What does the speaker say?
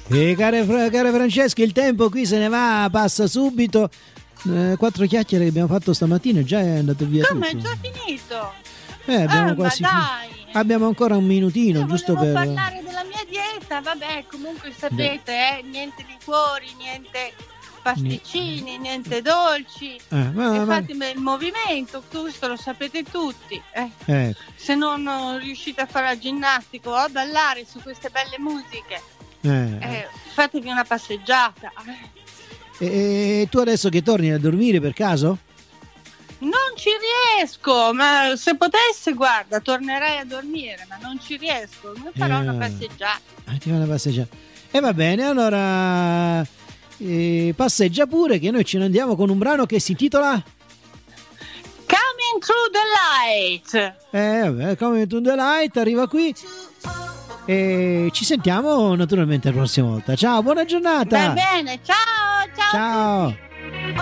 E care Francesca, il tempo qui se ne va, passa subito. 4 chiacchiere che abbiamo fatto stamattina, già è andato via. Come? Tutto. È già finito? Abbiamo quasi ma dai! abbiamo ancora un minutino, giusto per parlare della mia dieta, vabbè, comunque sapete, niente liquori, niente pasticcini, niente dolci. Fatemi il movimento, questo lo sapete tutti. Se non riuscite a fare la ginnastica o a ballare su queste belle musiche, fatevi una passeggiata. E tu adesso che torni a dormire per caso? Non ci riesco, ma se potessi, guarda, tornerei a dormire, ma non ci riesco, mi farò una passeggiata. Ti fa una passeggiata. E va bene, allora passeggia pure, che noi ce ne andiamo con un brano che si intitola Coming Through the Light. Vabbè, Coming Through the Light arriva qui e ci sentiamo naturalmente la prossima volta. Ciao, buona giornata. Va bene, ciao. Ciao.